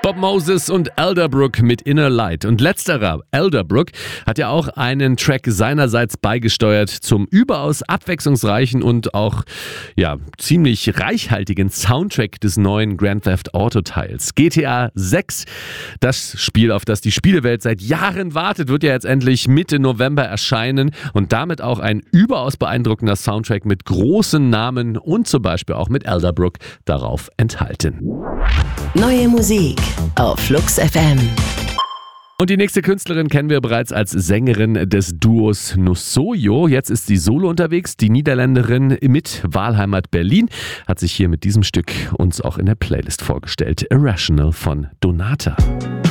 Bob Moses und Elderbrook mit Inner Light. Und letzterer, Elderbrook, hat ja auch einen Track seinerseits beigesteuert zum überaus abwechslungsreichen und auch ziemlich reichhaltigen Soundtrack des neuen Grand Theft Auto Teils. GTA 6, das Spiel, auf das die Spielewelt seit Jahren wartet, wird ja jetzt endlich Mitte November erscheinen und damit auch ein überaus beeindruckender Soundtrack mit großen Namen und zum Beispiel auch mit Elderbrook darauf enthalten. Neue Musik auf Flux FM. Und die nächste Künstlerin kennen wir bereits als Sängerin des Duos Nussoyo. Jetzt ist sie solo unterwegs. Die Niederländerin mit Wahlheimat Berlin hat sich hier mit diesem Stück uns auch in der Playlist vorgestellt. Irrational von Donata.